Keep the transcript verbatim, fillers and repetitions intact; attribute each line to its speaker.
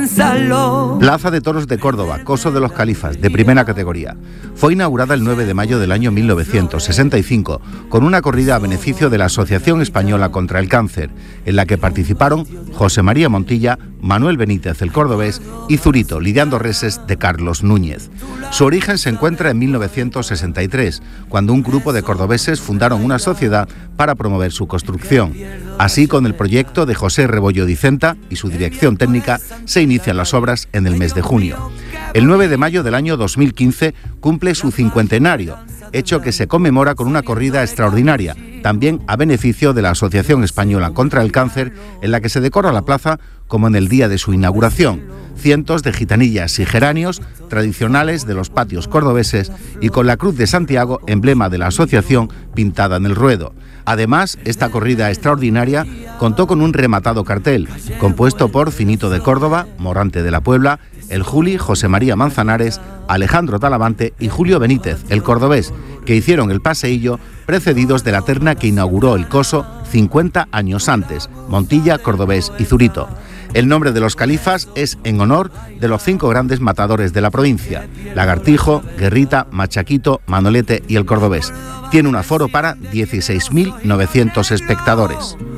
Speaker 1: piénsalo.
Speaker 2: Plaza de Toros de Córdoba, Coso de los Califas, de primera categoría. Fue inaugurada el nueve de mayo del año mil novecientos sesenta y cinco con una corrida a beneficio de la Asociación Española contra el Cáncer, en la que participaron José María Montilla, Manuel Benítez el Cordobés y Zurito, lidiando reses de Carlos Núñez. Su origen se encuentra en mil novecientos sesenta y tres, cuando un grupo de cordobeses fundaron una sociedad para promover su construcción. Así, con el proyecto de José Rebollo Dicenta y su dirección técnica, se inician las obras en el mes de junio. El nueve de mayo del año dos mil quince cumple su cincuentenario, hecho que se conmemora con una corrida extraordinaria, también a beneficio de la Asociación Española contra el Cáncer, en la que se decora la plaza como en el día de su inauguración. Cientos de gitanillas y geranios tradicionales de los patios cordobeses y con la Cruz de Santiago, emblema de la asociación, pintada en el ruedo. Además, esta corrida extraordinaria contó con un rematado cartel, compuesto por Finito de Córdoba, Morante de la Puebla, el Juli, José María Manzanares, Alejandro Talavante y Julio Benítez, el cordobés, que hicieron el paseillo precedidos de la terna que inauguró el coso cincuenta años antes, Montilla, Cordobés y Zurito. El nombre de los Califas es en honor de los cinco grandes matadores de la provincia: Lagartijo, Guerrita, Machaquito, Manolete y el Cordobés. Tiene un aforo para dieciséis mil novecientos espectadores.